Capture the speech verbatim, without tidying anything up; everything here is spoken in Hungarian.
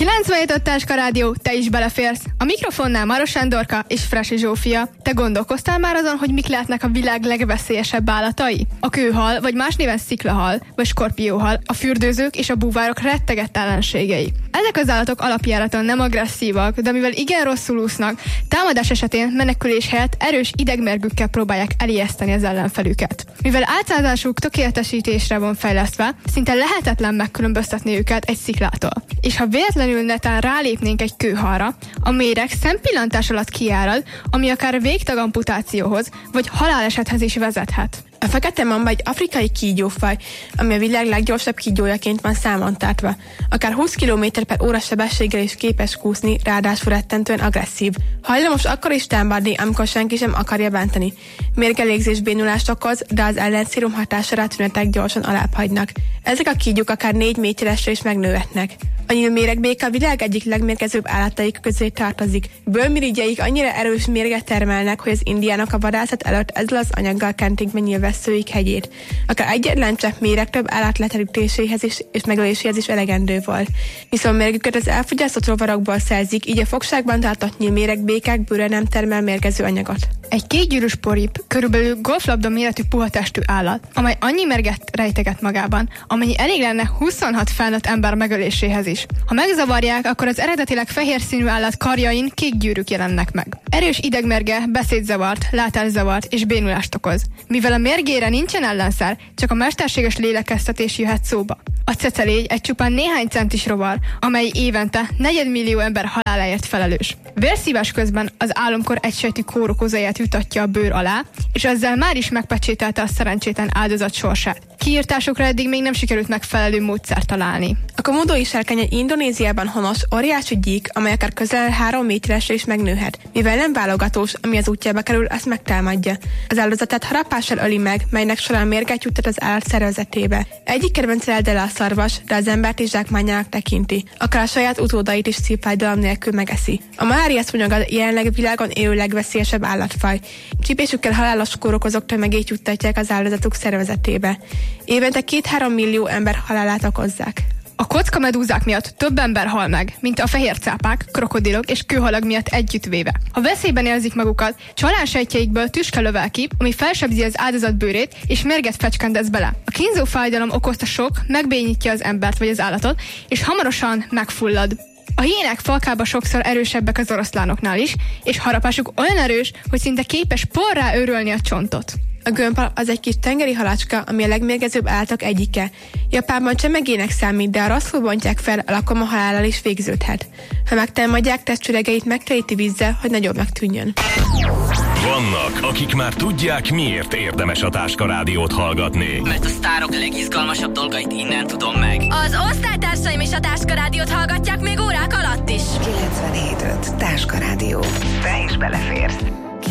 kilencvenhét öt Táska Rádió, te is beleférsz. A mikrofonnál Maros Sándorka és Frasi Zsófia. Te gondolkoztál már azon, hogy mik lehetnek a világ legveszélyesebb állatai? A kőhal, vagy más néven sziklahal, vagy skorpióhal, a fürdőzők és a búvárok rettegett ellenségei. Ezek az állatok alapjáraton nem agresszívak, de mivel igen rosszul úsznak, támadás esetén menekülés helyett erős idegmérgükkel próbálják elijeszteni az ellenfelüket. Mivel álcázásuk tökéletesítésre van fejlesztve, szinte lehetetlen megkülönböztetni őket egy sziklától. És ha véletlenül netán rálépnénk egy kőhalra, a méreg szempillantás alatt kiárad, ami akár végtagamputációhoz vagy halálesethez is vezethet. A fekete mamba egy afrikai kígyófaj, ami a világ leggyorsabb kígyójaként van számon tartva. Akár húsz kilométer per óra sebességgel is képes kúszni, ráadásul rettentően agresszív. Hajlamos akkor is támadni, amikor senki sem akarja bántani. Mérgelégzés bénulást okoz, de az ellenszérum hatására tünetek gyorsan alábbhagynak. Ezek a kígyók akár négy méteresre is megnőhetnek. A nyílméregbéka a világ egyik legmérgezőbb állataik közé tartozik. Bőrmirigyeik annyira erős mérget termelnek, hogy az indiánok a vadászat előtt ezzel az anyaggal kentik be nyílvesszőik hegyét. Akár egyetlen csepp méreg több állat leterítéséhez is, és megöléséhez is elegendő volt. Viszont mérgüket az elfogyasztott rovarokból szerzik, így a fogságban tartott nyílméregbékák bőre nem termel mérgező anyagot. Egy kétgyűrűs porip körülbelül golflabda méretű puhatestű állat, amely annyi mérget rejteget magában, amennyi elég lenne huszonhat felnőtt ember megöléséhez is. Ha megzavarják, akkor az eredetileg fehér színű állat karjain kék gyűrűk jelennek meg. Erős idegmérge beszédzavart, látászavart és bénulást okoz. Mivel a mérgére nincsen ellenszer, csak a mesterséges lélegeztetés jöhet szóba. A cecelégy egy csupán néhány centis rovar, amely évente negyedmillió ember haláláért felelős. Vérszívás közben az álomkor egysejtű kórokozóját jutatja a bőr alá, és ezzel már is megpecsételte a szerencsétlen áldozat sorsát. Kiírtásokra eddig még nem sikerült megfelelő módszert találni. A komodói sárkány egy Indonéziában honos, óriási gyík, amely akár közel három méteresre is megnőhet. Mivel nem válogatós, ami az útjába kerül, azt megtámadja. Az áldozatát harapással öli meg, melynek során mérget juttat az állat szervezetébe. Egyik kedvenc eldele a szarvas, de az embert is zsákmányának tekinti. Akár a saját utódait is szívfájdalom nélkül megeszi. A malária szúnyog a jelenleg világon élő legveszélyesebb állatfaj. Csípésükkel halálos kórokozók tömegét juttatják az áldozatuk szervezetébe. Évente két-három millió ember halálát okozzák. A kockamedúzák miatt több ember hal meg, mint a fehércápák, krokodilok és kőhalag miatt együttvéve. Ha veszélyben érzik magukat, csalánsejtjeikből tüske lövel ki, ami felsebzi az áldozat bőrét és mérget fecskendez bele. A kínzó fájdalom okozta sok megbénítja az embert vagy az állatot, és hamarosan megfullad. A hiénák falkába sokszor erősebbek az oroszlánoknál is, és harapásuk olyan erős, hogy szinte képes porrá őrölni a csontot. A gömbhal az egy kis tengeri halacska, ami a legmérgezőbb állatok egyike. Japánban csemegének számít, de ha rosszul bontják fel, a lakoma halállal is végződhet. Ha megtámadják, testüregeit megtelíti vízzel, hogy nagyobbnak tűnjön. Vannak, akik már tudják, miért érdemes a Táska Rádiót hallgatni. Mert a sztárok legizgalmasabb dolgait innen tudom meg. Az osztálytársaim is a Táska Rádiót hallgatják még órák alatt is. kilencvenhét öt Táska Rádió. Te is beleférsz.